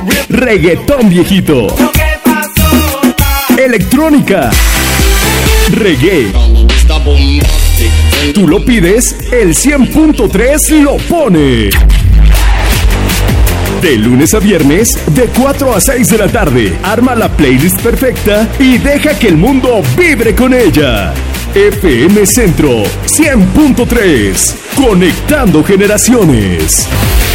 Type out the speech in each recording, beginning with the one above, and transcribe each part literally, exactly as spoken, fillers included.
reggaetón viejito, electrónica, reggae. Tú lo pides, el cien punto tres lo pone. De lunes a viernes, de cuatro a seis de la tarde, arma la playlist perfecta y deja que el mundo vibre con ella. F M Centro cien punto tres, conectando generaciones.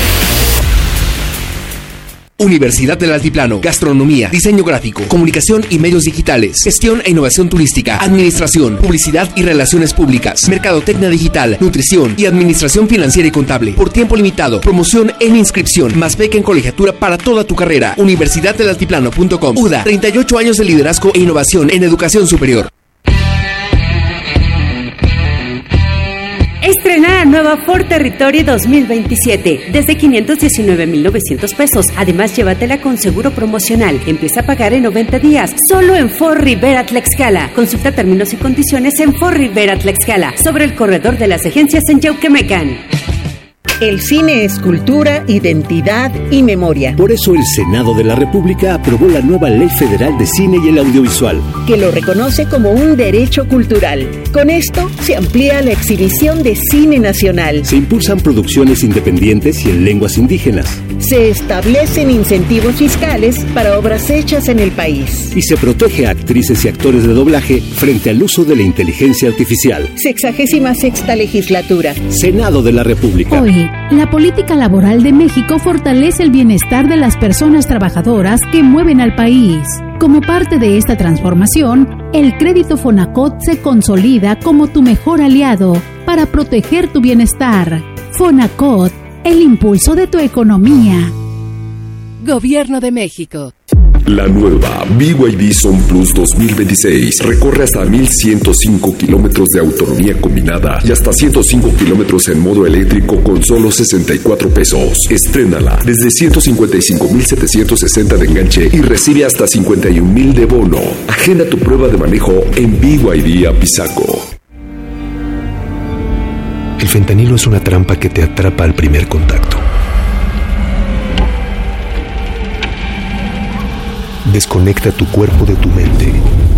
Universidad del Altiplano, gastronomía, diseño gráfico, comunicación y medios digitales, gestión e innovación turística, administración, publicidad y relaciones públicas, mercadotecnia digital, nutrición y administración financiera y contable. Por tiempo limitado, promoción en inscripción, más beca en colegiatura para toda tu carrera. universidad del altiplano punto com. U D A, treinta y ocho años de liderazgo e innovación en educación superior. Estrena la nueva Ford Territory dos mil veintisiete desde quinientos diecinueve mil novecientos pesos. Además, llévatela con seguro promocional. Empieza a pagar en noventa días, solo en Ford Rivera Tlaxcala. Consulta términos y condiciones en Ford Rivera Tlaxcala, sobre el corredor de las agencias en Yauquemecan. El cine es cultura, identidad y memoria. Por eso el Senado de la República aprobó la nueva Ley Federal de Cine y el Audiovisual, que lo reconoce como un derecho cultural. Con esto se amplía la exhibición de cine nacional. Se impulsan producciones independientes y en lenguas indígenas. Se establecen incentivos fiscales para obras hechas en el país. Y se protege a actrices y actores de doblaje frente al uso de la inteligencia artificial. Sexagésima sexta legislatura. Senado de la República. Hoy, la política laboral de México fortalece el bienestar de las personas trabajadoras que mueven al país. Como parte de esta transformación, el crédito Fonacot se consolida como tu mejor aliado para proteger tu bienestar. Fonacot, el impulso de tu economía. Gobierno de México. La nueva B Y D Son Plus dos mil veintiséis recorre hasta mil ciento cinco kilómetros de autonomía combinada y hasta ciento cinco kilómetros en modo eléctrico con solo sesenta y cuatro pesos. Estrénala desde ciento cincuenta y cinco mil setecientos sesenta de enganche y recibe hasta cincuenta y un mil de bono. Agenda tu prueba de manejo en B Y D Apizaco. El fentanilo es una trampa que te atrapa al primer contacto. Desconecta tu cuerpo de tu mente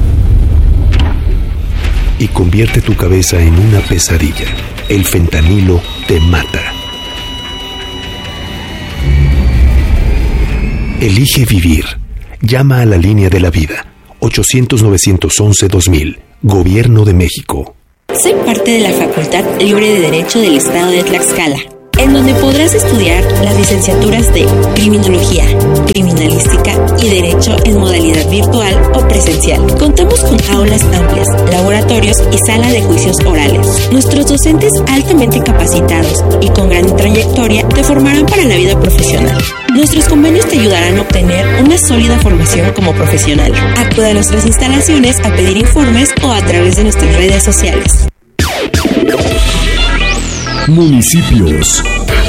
y convierte tu cabeza en una pesadilla. El fentanilo te mata. Elige vivir. Llama a la línea de la vida. ochocientos, novecientos once, dos mil. Gobierno de México. Soy parte de la Facultad Libre de Derecho del Estado de Tlaxcala, en donde podrás estudiar las licenciaturas de Criminología, Criminalística y Derecho en modalidad virtual o presencial. Contamos con aulas amplias, laboratorios y sala de juicios orales. Nuestros docentes altamente capacitados y con gran trayectoria te formarán para la vida profesional. Nuestros convenios te ayudarán a obtener una sólida formación como profesional. Acude a nuestras instalaciones a pedir informes o a través de nuestras redes sociales. Municipios.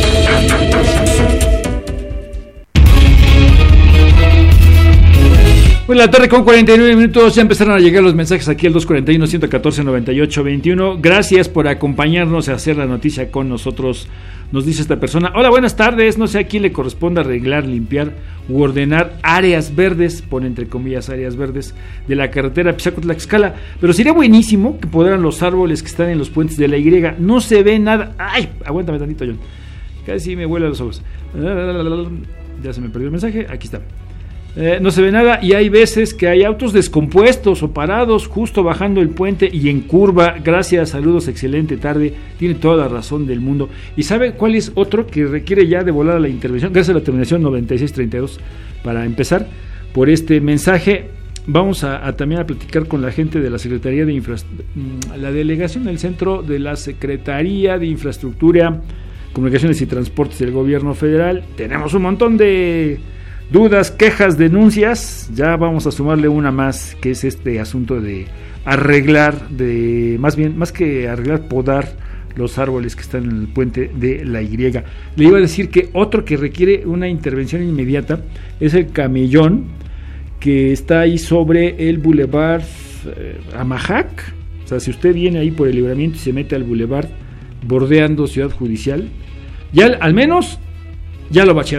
Bueno, la tarde con cuarenta y nueve minutos, ya empezaron a llegar los mensajes aquí al dos cuarenta y uno, ciento catorce, noventa y ocho, veintiuno. Gracias por acompañarnos a hacer la noticia con nosotros. Nos dice esta persona: hola, buenas tardes, no sé a quién le corresponde arreglar, limpiar u ordenar áreas verdes, pone entre comillas áreas verdes, de la carretera Apizaco-Tlaxcala, pero sería buenísimo que podaran los árboles que están en los puentes de la Y. No se ve nada. Ay, aguántame tantito, John, casi me vuelan los ojos. Ya se me perdió el mensaje, aquí está. Eh, no se ve nada y hay veces que hay autos descompuestos o parados justo bajando el puente y en curva. Gracias, saludos, excelente tarde. Tiene toda la razón del mundo. ¿Y sabe cuál es otro que requiere ya de volada la intervención? Gracias a la terminación noventa y seis treinta y dos para empezar por este mensaje. Vamos a, a también a platicar con la gente de la Secretaría de Infraestructura, la delegación del centro de la Secretaría de Infraestructura, Comunicaciones y Transportes del Gobierno Federal. Tenemos un montón de dudas, quejas, denuncias. Ya vamos a sumarle una más, que es este asunto de arreglar, de más bien, más que arreglar, podar los árboles que están en el puente de la Y. Le iba a decir que otro que requiere una intervención inmediata es el camellón que está ahí sobre el Boulevard eh, Amajac. O sea, si usted viene ahí por el Libramiento y se mete al Boulevard bordeando Ciudad Judicial, ya al menos ya lo bachearon.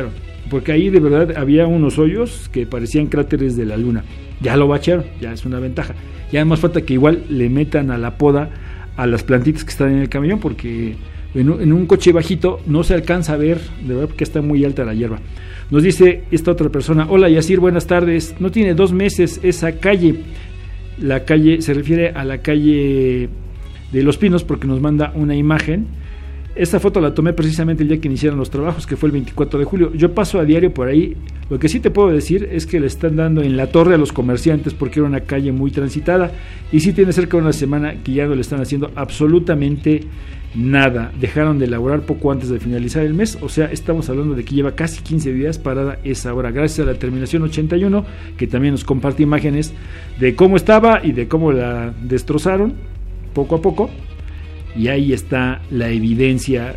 porque ahí de verdad había unos hoyos que parecían cráteres de la luna. Ya lo bacharon, ya es una ventaja. Ya más falta que igual le metan a la poda a las plantitas que están en el camión, porque en un, en un coche bajito no se alcanza a ver, de verdad, porque está muy alta la hierba. Nos dice esta otra persona: hola Yacir, buenas tardes. No tiene dos meses esa calle. La calle se refiere a la calle de Los Pinos, porque nos manda una imagen. Esta foto la tomé precisamente el día que iniciaron los trabajos, que fue el veinticuatro de julio. Yo paso a diario por ahí. Lo que sí te puedo decir es que le están dando en la torre a los comerciantes, porque era una calle muy transitada, y sí tiene cerca de una semana que ya no le están haciendo absolutamente nada. Dejaron de elaborar poco antes de finalizar el mes, o sea, estamos hablando de que lleva casi quince días parada esa obra, gracias a la terminación ochenta y uno, que también nos comparte imágenes de cómo estaba y de cómo la destrozaron poco a poco. Y ahí está la evidencia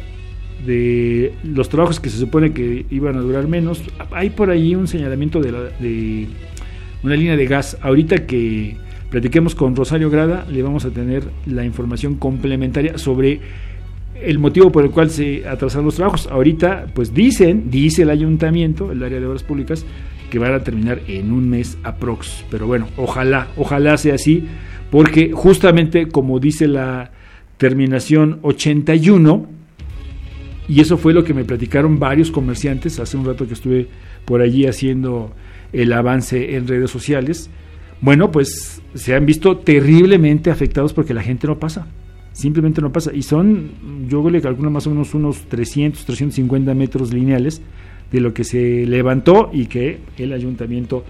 de los trabajos que se supone que iban a durar menos. Hay por ahí un señalamiento de, la, de una línea de gas. Ahorita que platiquemos con Rosario Grada, le vamos a tener la información complementaria sobre el motivo por el cual se atrasaron los trabajos. Ahorita, pues dicen, dice el ayuntamiento, el área de obras públicas, que van a terminar en un mes aprox. Pero bueno, ojalá, ojalá sea así, porque justamente como dice la terminación ochenta y uno, y eso fue lo que me platicaron varios comerciantes hace un rato que estuve por allí haciendo el avance en redes sociales. Bueno, pues se han visto terriblemente afectados porque la gente no pasa, simplemente no pasa, y son, yo le calculo más o menos unos trescientos, trescientos cincuenta metros lineales de lo que se levantó y que el ayuntamiento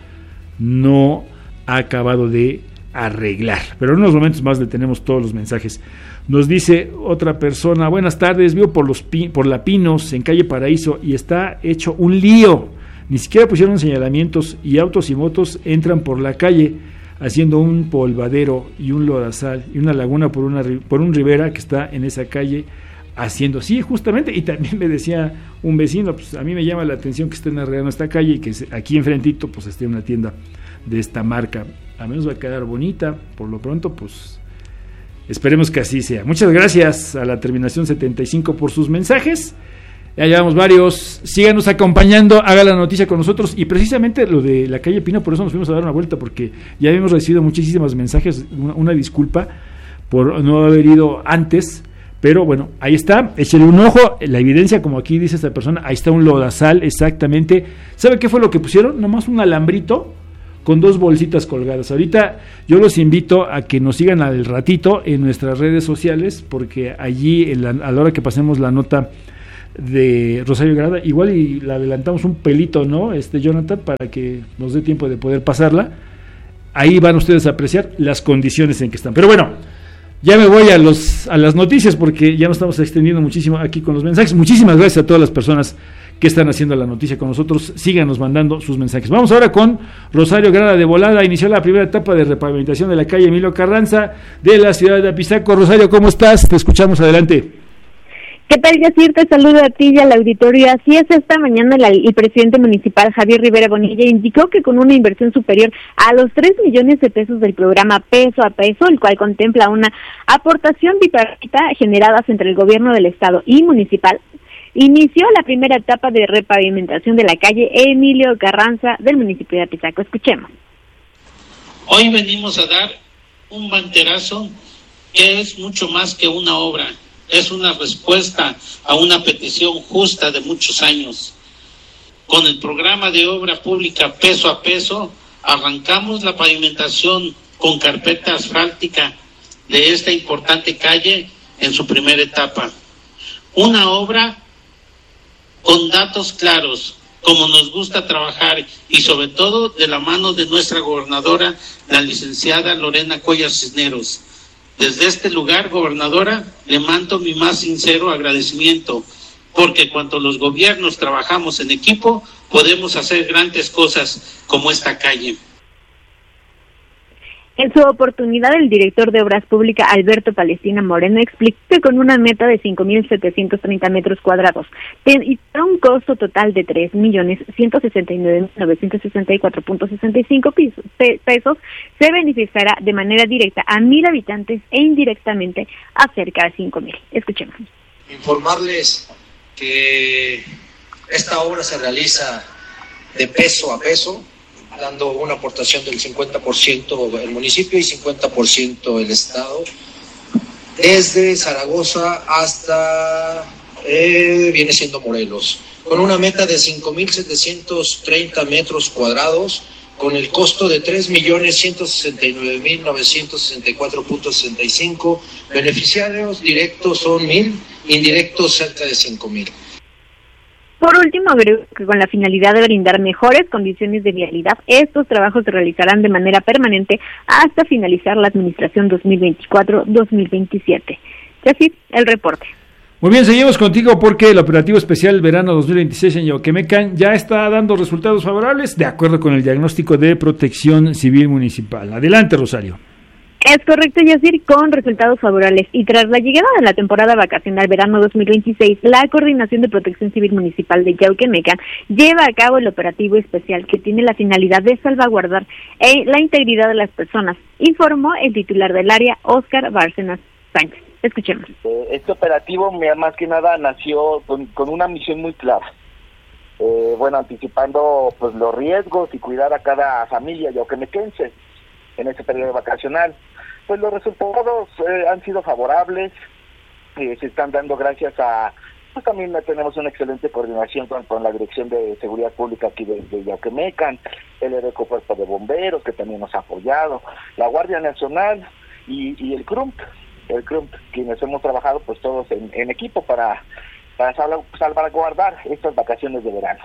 no ha acabado de arreglar. Pero en unos momentos más le tenemos todos los mensajes. Nos dice otra persona: buenas tardes, vivo por los pi- por La Pinos, en calle Paraíso, y está hecho un lío. Ni siquiera pusieron señalamientos y autos y motos entran por la calle haciendo un polvadero y un lodazal y una laguna por una por un ribera que está en esa calle haciendo, sí, justamente. Y también me decía un vecino, pues a mí me llama la atención que estén arreglando esta calle y que aquí enfrentito pues esté una tienda de esta marca. A menos va a quedar bonita, por lo pronto pues esperemos que así sea. Muchas gracias a la terminación setenta y cinco por sus mensajes. Ya llevamos varios. Síganos acompañando, haga la noticia con nosotros. Y precisamente lo de la calle Pino, por eso nos fuimos a dar una vuelta, porque ya habíamos recibido muchísimos mensajes. Una, una disculpa por no haber ido antes, pero bueno, ahí está. Échale un ojo. La evidencia, como aquí dice esta persona, ahí está un lodazal exactamente. ¿Sabe qué fue lo que pusieron? Nomás un alambrito con dos bolsitas colgadas. Ahorita yo los invito a que nos sigan al ratito en nuestras redes sociales, porque allí en la, a la hora que pasemos la nota de Rosario Grada, igual y la adelantamos un pelito, ¿no? Este Jonathan, para que nos dé tiempo de poder pasarla. Ahí van ustedes a apreciar las condiciones en que están. Pero bueno, ya me voy a los a las noticias, porque ya nos estamos extendiendo muchísimo aquí con los mensajes. Muchísimas gracias a todas las personas que están haciendo la noticia con nosotros. Síganos mandando sus mensajes. Vamos ahora con Rosario Grada. De volada inició la primera etapa de repavimentación de la calle Emilio Carranza de la ciudad de Apizaco. Rosario, ¿cómo estás? Te escuchamos, adelante. ¿Qué tal, Yacir? Te saludo a ti y al auditorio. Así es, esta mañana la, el presidente municipal Javier Rivera Bonilla indicó que con una inversión superior a los tres millones de pesos del programa Peso a Peso, el cual contempla una aportación bipartita generadas entre el gobierno del estado y municipal, inició la primera etapa de repavimentación de la calle Emilio Carranza del municipio de Apizaco. Escuchemos. Hoy venimos a dar un banderazo que es mucho más que una obra. Es una respuesta a una petición justa de muchos años. Con el programa de obra pública Peso a Peso, arrancamos la pavimentación con carpeta asfáltica de esta importante calle en su primera etapa. Una obra con datos claros, como nos gusta trabajar, y sobre todo de la mano de nuestra gobernadora, la licenciada Lorena Cuellar Cisneros. Desde este lugar, gobernadora, le mando mi más sincero agradecimiento, porque cuando los gobiernos trabajamos en equipo, podemos hacer grandes cosas como esta calle. En su oportunidad, el director de Obras Públicas, Alberto Palestina Moreno, explicó que con una meta de cinco mil setecientos treinta metros cuadrados y para un costo total de tres millones ciento sesenta y nueve mil novecientos sesenta y cuatro punto sesenta y cinco pesos, se beneficiará de manera directa a mil habitantes e indirectamente a cerca de cinco mil. Escuchemos. Informarles que esta obra se realiza de peso a peso, dando una aportación del cincuenta por ciento el municipio y cincuenta por ciento el Estado, desde Zaragoza hasta eh, viene siendo Morelos, con una meta de cinco mil setecientos treinta metros cuadrados, con el costo de tres millones ciento sesenta y nueve mil novecientos sesenta y cuatro punto sesenta y cinco, beneficiarios directos son mil, indirectos cerca de cinco mil. Por último, agrego que con la finalidad de brindar mejores condiciones de vialidad, estos trabajos se realizarán de manera permanente hasta finalizar la administración dos mil veinticuatro dos mil veintisiete. Y así, el reporte. Muy bien, seguimos contigo porque el operativo especial verano dos mil veintiséis en Yoquemecan ya está dando resultados favorables de acuerdo con el diagnóstico de Protección Civil Municipal. Adelante, Rosario. Es correcto, Yacir, con resultados favorables. Y tras la llegada de la temporada vacacional verano dos mil veintiséis, la Coordinación de Protección Civil Municipal de Yauquemecan lleva a cabo el operativo especial que tiene la finalidad de salvaguardar eh, la integridad de las personas, informó el titular del área, Óscar Bárcenas Sánchez. Escuchemos. Este operativo, más que nada, nació con, con una misión muy clara. Eh, bueno, anticipando pues los riesgos y cuidar a cada familia yauquemequense en este periodo vacacional. Pues los resultados eh, han sido favorables, eh, se están dando gracias a, pues también tenemos una excelente coordinación con, con la Dirección de Seguridad Pública aquí de, de Yauquemecan, el EDECO Cuerpo de Bomberos, que también nos ha apoyado, la Guardia Nacional y, y el C R U M P, el C R U M P, quienes hemos trabajado pues todos en, en equipo para, para salvaguardar estas vacaciones de verano.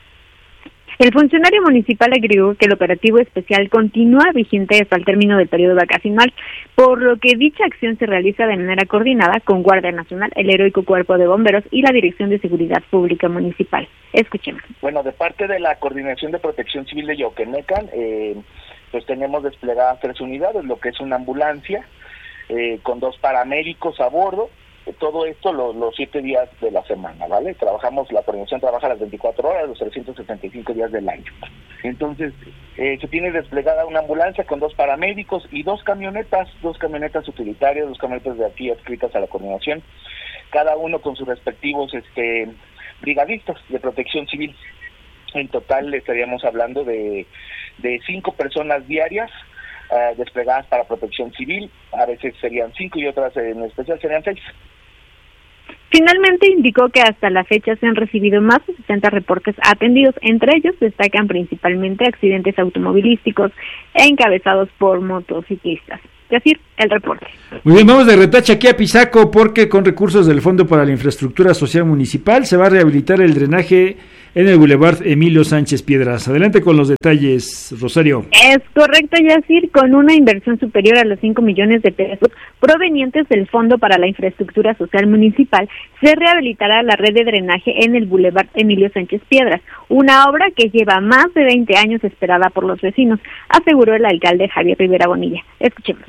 El funcionario municipal agregó que el operativo especial continúa vigente hasta el término del periodo vacacional, por lo que dicha acción se realiza de manera coordinada con Guardia Nacional, el Heroico Cuerpo de Bomberos y la Dirección de Seguridad Pública Municipal. Escuchemos. Bueno, de parte de la Coordinación de Protección Civil de Yauquemecan, eh, pues tenemos desplegadas tres unidades, lo que es una ambulancia, eh, con dos paramédicos a bordo, todo esto los, los siete días de la semana, ¿vale? Trabajamos, la coordinación trabaja las veinticuatro horas, los trescientos setenta y cinco días del año. Entonces, eh, se tiene desplegada una ambulancia con dos paramédicos y dos camionetas, dos camionetas utilitarias, dos camionetas de aquí adscritas a la coordinación, cada uno con sus respectivos este brigadistas de protección civil. En total estaríamos hablando de, de cinco personas diarias, Uh, desplegadas para protección civil, a veces serían cinco y otras en especial serían seis. Finalmente indicó que hasta la fecha se han recibido más de sesenta reportes atendidos, entre ellos destacan principalmente accidentes automovilísticos encabezados por motociclistas. Es decir, el reporte. Muy bien, vamos de retache aquí a Pisaco porque con recursos del Fondo para la Infraestructura Social Municipal se va a rehabilitar el drenaje en el Boulevard Emilio Sánchez Piedras. Adelante con los detalles, Rosario. Es correcto, Yacir, con una inversión superior a los cinco millones de pesos provenientes del Fondo para la Infraestructura Social Municipal, se rehabilitará la red de drenaje en el Boulevard Emilio Sánchez Piedras, una obra que lleva más de veinte años esperada por los vecinos, aseguró el alcalde Javier Rivera Bonilla. Escuchemos.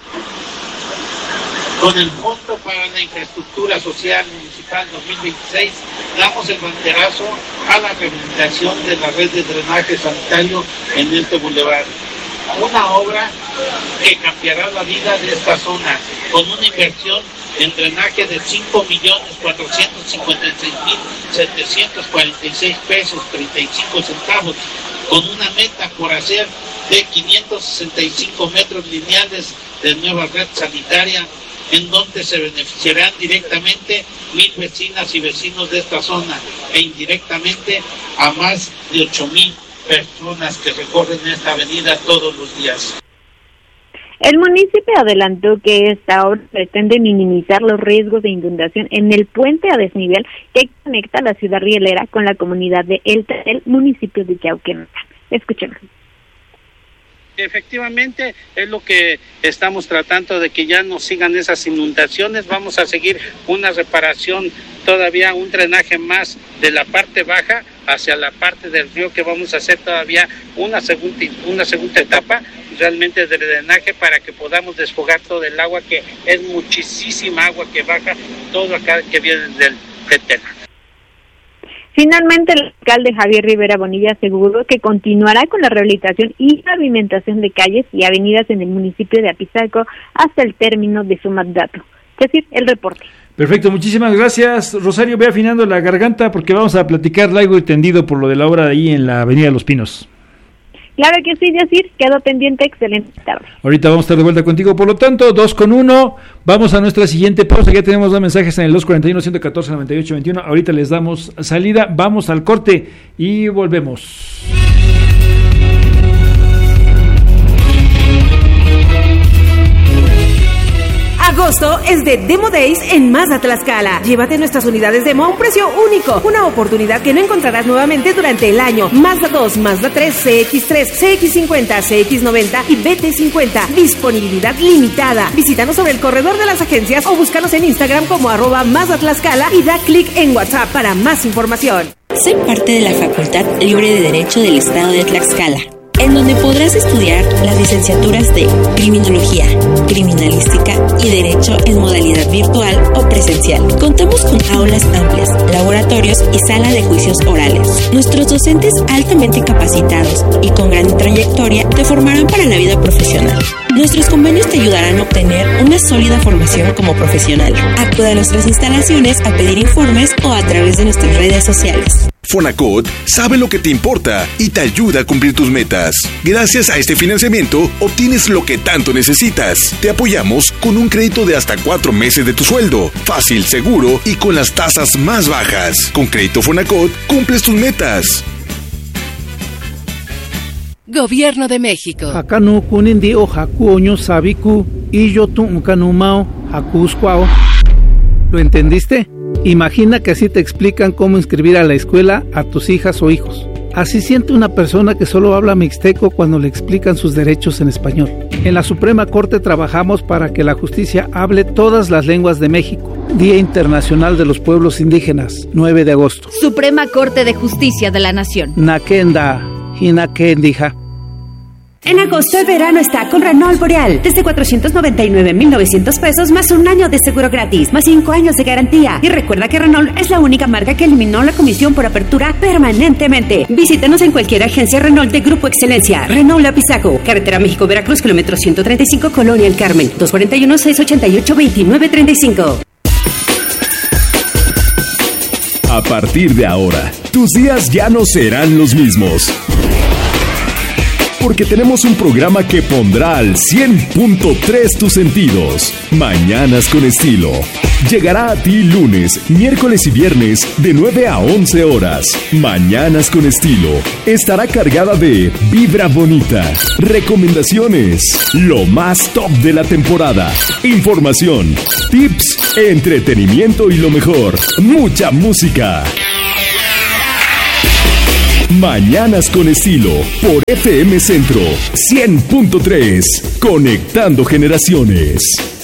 Con el Fondo para la Infraestructura Social Municipal dos mil veintiséis damos el banderazo a la rehabilitación de la red de drenaje sanitario en este bulevar. Una obra que cambiará la vida de esta zona, con una inversión en drenaje de cinco millones cuatrocientos cincuenta y seis mil setecientos cuarenta y seis pesos treinta y cinco centavos, con una meta por hacer de quinientos sesenta y cinco metros lineales de nueva red sanitaria, en donde se beneficiarán directamente mil vecinas y vecinos de esta zona e indirectamente a más de ocho mil personas que recorren esta avenida todos los días. El municipio adelantó que esta obra pretende minimizar los riesgos de inundación en el puente a desnivel que conecta la ciudad rielera con la comunidad de El Terel, municipio de Yauquemecan. Escuchemos. Efectivamente, es lo que estamos tratando de que ya no sigan esas inundaciones. Vamos a seguir una reparación, todavía un drenaje más de la parte baja hacia la parte del río, que vamos a hacer todavía una segunda, una segunda etapa realmente de drenaje para que podamos desfogar todo el agua, que es muchísima agua que baja, todo acá que viene del Petén. Finalmente, el alcalde Javier Rivera Bonilla aseguró que continuará con la rehabilitación y pavimentación de calles y avenidas en el municipio de Apizaco hasta el término de su mandato. Es decir, el reporte. Perfecto, muchísimas gracias. Rosario, ve afinando la garganta porque vamos a platicar largo y tendido por lo de la obra de ahí en la Avenida de los Pinos. Claro que sí, Yacir, quedo pendiente, excelente tarde. Ahorita vamos a estar de vuelta contigo, por lo tanto, dos con uno, vamos a nuestra siguiente pausa, ya tenemos dos mensajes en el dos cuarenta y uno, ciento catorce, noventa y ocho veintiuno, ahorita les damos salida, vamos al corte y volvemos. Agosto es de Demo Days en Mazda Tlaxcala. Llévate nuestras unidades Demo a un precio único. Una oportunidad que no encontrarás nuevamente durante el año. Mazda dos, Mazda tres, C X tres, C X cincuenta, C X noventa y B T cincuenta. Disponibilidad limitada. Visítanos sobre el corredor de las agencias o búscanos en Instagram como arroba Mazda Tlaxcala y da clic en WhatsApp para más información. Soy parte de la Facultad Libre de Derecho del Estado de Tlaxcala, en donde podrás estudiar las licenciaturas de Criminología, Criminalística y Derecho en modalidad virtual o presencial. Contamos con aulas amplias, laboratorios y sala de juicios orales. Nuestros docentes altamente capacitados y con gran trayectoria te formarán para la vida profesional. Nuestros convenios te ayudarán a obtener una sólida formación como profesional. Acude a nuestras instalaciones a pedir informes o a través de nuestras redes sociales. Fonacot sabe lo que te importa y te ayuda a cumplir tus metas. Gracias a este financiamiento, obtienes lo que tanto necesitas. Te apoyamos con un crédito de hasta cuatro meses de tu sueldo. Fácil, seguro y con las tasas más bajas. Con Crédito Fonacot, cumples tus metas. Gobierno de México. Hakanu kunindi o haku oño sabiku y yo tu ukanumao hakuskwao. ¿Lo entendiste? Imagina que así te explican cómo inscribir a la escuela a tus hijas o hijos. Así siente una persona que solo habla mixteco cuando le explican sus derechos en español. En la Suprema Corte trabajamos para que la justicia hable todas las lenguas de México. Día Internacional de los Pueblos Indígenas, nueve de agosto. Suprema Corte de Justicia de la Nación. Nakenda, Hinakendija. En agosto el verano está con Renault Boreal. Desde cuatrocientos noventa y nueve mil novecientos pesos más un año de seguro gratis, más cinco años de garantía. Y recuerda que Renault es la única marca que eliminó la comisión por apertura permanentemente. Visítanos en cualquier agencia Renault de Grupo Excelencia. Renault Lapizaco, Carretera México-Veracruz, kilómetro ciento treinta y cinco, Colonia El Carmen, dos cuarenta y uno, seiscientos ochenta y ocho, veintinueve treinta y cinco. A partir de ahora, tus días ya no serán los mismos. Porque tenemos un programa que pondrá al cien punto tres tus sentidos. Mañanas con Estilo. Llegará a ti lunes, miércoles y viernes de nueve a once horas. Mañanas con Estilo. Estará cargada de vibra bonita, recomendaciones, lo más top de la temporada, información, tips, entretenimiento y lo mejor, mucha música. Mañanas con Estilo, por F M Centro cien punto tres, conectando generaciones.